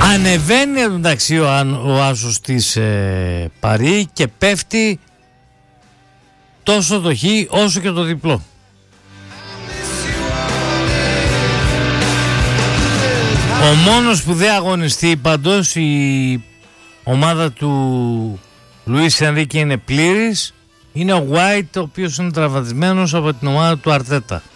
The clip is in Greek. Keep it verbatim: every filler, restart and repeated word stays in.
Ανεβαίνει εντάξει ο, ο άσος της ε, Παρί και πέφτει τόσο το χ όσο και το διπλό. Ο μόνος που δεν αγωνιστεί παντός η ομάδα του Λουίς Ενρίκε είναι πλήρης, είναι ο White, ο οποίος είναι τραυματισμένος από την ομάδα του Αρτέτα.